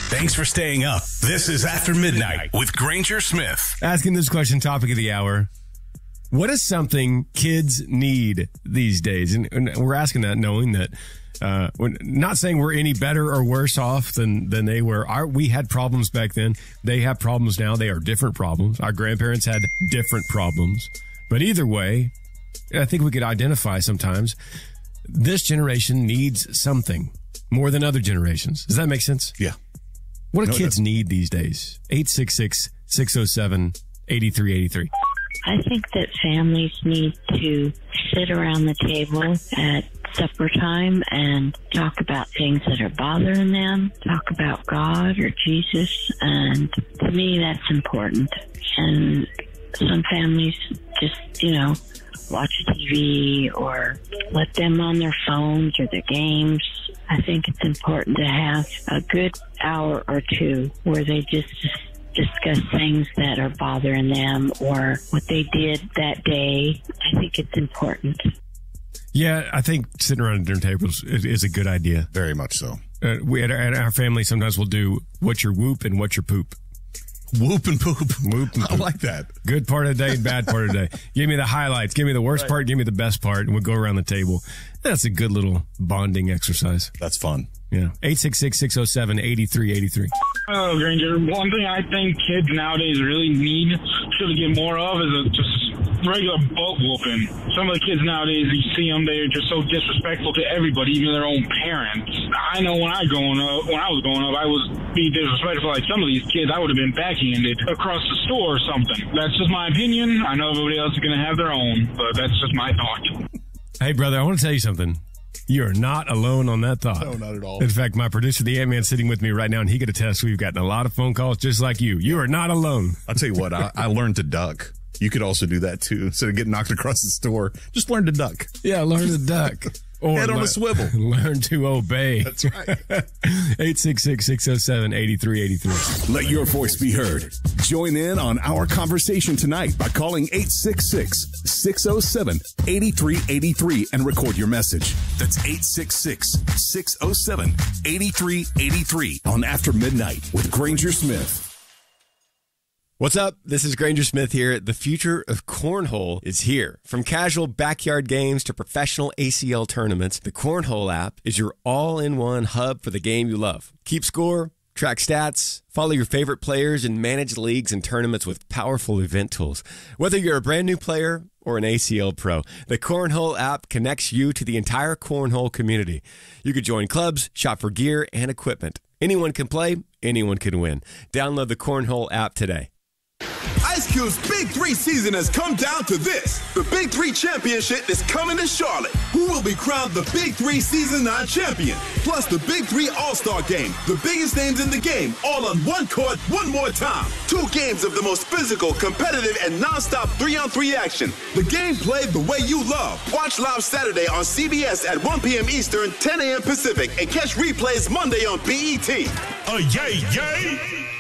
Thanks for staying up. This is After Midnight with Granger Smith. Asking this question, topic of the hour. What is something kids need these days? And we're asking that knowing that we're not saying we're any better or worse off than they were. We had problems back then. They have problems now. They are different problems. Our grandparents had different problems. But either way, I think we could identify sometimes this generation needs something more than other generations. Does that make sense? Yeah. What do kids need these days? 866-607-8383. I think that families need to sit around the table at supper time and talk about things that are bothering them, talk about God or Jesus, and to me that's important. And some families just, watch TV or let them on their phones or their games. I think it's important to have a good hour or two where they just discuss things that are bothering them or what they did that day. I think it's important. Yeah, I think sitting around dinner tables is a good idea. Very much so. We at our family sometimes we'll do what's your whoop and what's your poop. Whoop and poop. Whoop and poop. I like that. Good part of the day and bad part of the day. Give me the highlights. Give me the worst part. Give me the best part. And we'll go around the table. That's a good little bonding exercise. That's fun. Yeah. 866-607-8383. Oh, Granger, one thing I think kids nowadays really need to get more of is just regular butt whooping. Some of the kids nowadays, you see them, they're just so disrespectful to everybody, even their own parents. I know when I was growing up, I was being disrespectful like some of these kids. I would have been backhanded across the store or something. That's just my opinion. I know everybody else is going to have their own, but that's just my thought. Hey, brother, I want to tell you something. You're not alone on that thought. No, not at all. In fact, my producer, the Ant-Man, sitting with me right now, and he could attest we've gotten a lot of phone calls just like you. You are not alone. I'll tell you what, I learned to duck. You could also do that, too. Instead of getting knocked across the store, just learn to duck. Yeah, learn to duck. Or head on a swivel. Learn to obey. That's right. 866-607-8383. Let your voice be heard. Join in on our conversation tonight by calling 866-607-8383 and record your message. That's 866-607-8383 on After Midnight with Granger Smith. What's up? This is Granger Smith here. The future of cornhole is here. From casual backyard games to professional ACL tournaments, the Cornhole app is your all-in-one hub for the game you love. Keep score, track stats, follow your favorite players, and manage leagues and tournaments with powerful event tools. Whether you're a brand new player or an ACL pro, the Cornhole app connects you to the entire cornhole community. You can join clubs, shop for gear and equipment. Anyone can play, anyone can win. Download the Cornhole app today. Ice Cube's Big 3 season has come down to this. The Big 3 Championship is coming to Charlotte. Who will be crowned the Big 3 Season 9 champion? Plus the Big 3 All-Star Game. The biggest names in the game, all on one court, one more time. 2 games of the most physical, competitive, and non-stop 3-on-3 action. The game played the way you love. Watch live Saturday on CBS at 1 p.m. Eastern, 10 a.m. Pacific, and catch replays Monday on BET. Yay, yay!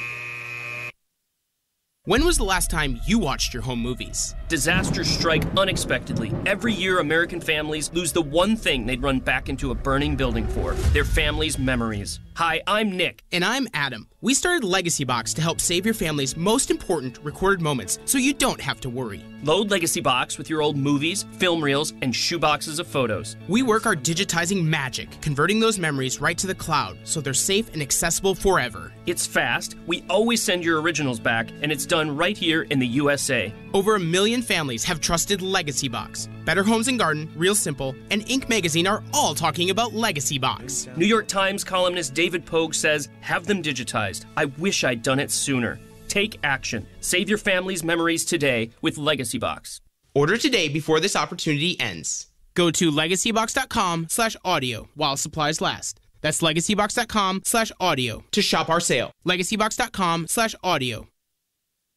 When was the last time you watched your home movies? Disasters strike unexpectedly. Every year, American families lose the one thing they'd run back into a burning building for, their family's memories. Hi, I'm Nick. And I'm Adam. We started Legacy Box to help save your family's most important recorded moments so you don't have to worry. Load Legacy Box with your old movies, film reels, and shoeboxes of photos. We work our digitizing magic, converting those memories right to the cloud so they're safe and accessible forever. It's fast, we always send your originals back, and it's done right here in the USA. Over 1 million families have trusted Legacy Box. Better Homes and Garden, Real Simple, and Inc. magazine are all talking about Legacy Box. New York Times columnist David Pogue says, have them digitized. I wish I'd done it sooner. Take action. Save your family's memories today with Legacy Box. Order today before this opportunity ends. Go to legacybox.com/audio while supplies last. That's legacybox.com/audio to shop our sale. legacybox.com/audio.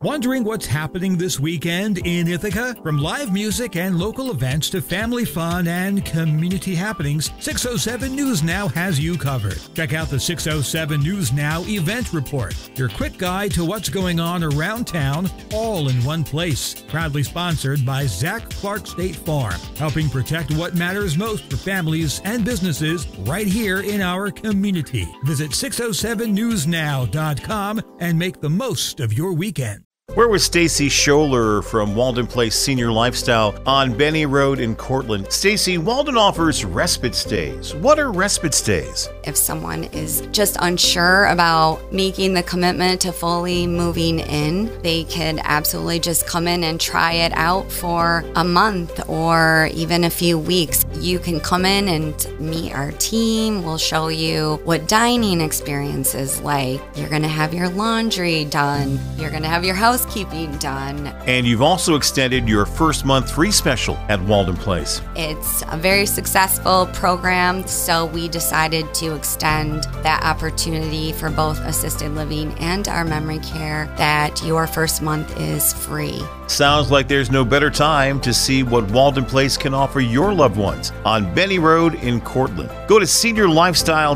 Wondering what's happening this weekend in Ithaca? From live music and local events to family fun and community happenings, 607 News Now has you covered. Check out the 607 News Now event report, your quick guide to what's going on around town, all in one place. Proudly sponsored by Zach Clark State Farm, helping protect what matters most for families and businesses right here in our community. Visit 607newsnow.com and make the most of your weekend. We're with Stacy Scholler from Walden Place Senior Lifestyle on Benny Road in Cortland. Stacy, Walden offers respite stays. What are respite stays? If someone is just unsure about making the commitment to fully moving in, they could absolutely just come in and try it out for a month or even a few weeks. You can come in and meet our team. We'll show you what dining experience is like. You're going to have your laundry done. You're going to have your housekeeping done. And you've also extended your first month free special at Walden Place. It's a very successful program, so we decided to extend that opportunity for both assisted living and our memory care, that your first month is free. Sounds like there's no better time to see what Walden Place can offer your loved ones on Benny Road in Cortland. Go to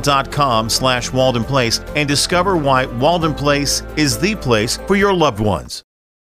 seniorlifestyle.com/Walden Place and discover why Walden Place is the place for your loved ones.